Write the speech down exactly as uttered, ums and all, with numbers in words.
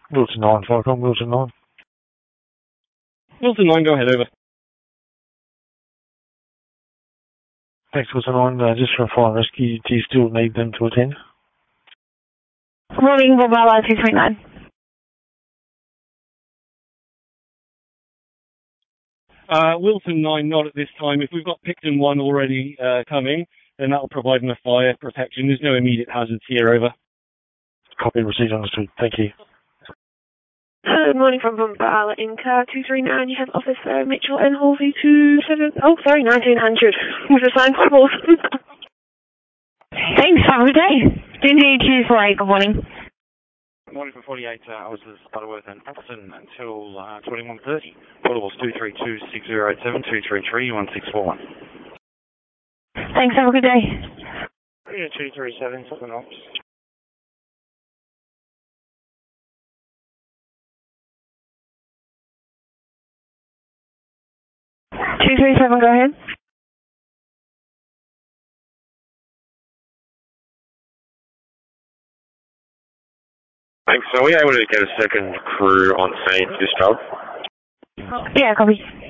Wilson nine, Falcon, Wilson nine. Wilson nine, go ahead, over. Thanks, Wilson nine. Uh, just for a fire rescue, do you still need them to attend? Morning, Bobala two three nine. Uh, Wilson nine, not at this time. If we've got Picton one already uh, coming, then that'll provide enough fire protection. There's no immediate hazards here, over. Copy, received, understood. Thank you. Good morning from Bombala Inca two three nine. You have Officer Mitchell and Halsey two seven. Oh, sorry, nineteen hundred. With a sign for Thanks, have a good day. D two four eight, good morning. Morning from forty-eight, uh, I was at Butterworth and Aston until uh, twenty-one thirty. Portables two three two six zero eight seven, two three three one six four one. Thanks, have a good day. Yeah, two three seven, something else. two three seven, go ahead. Thanks. So are we able to get a second crew on scene for this job? Yeah, copy.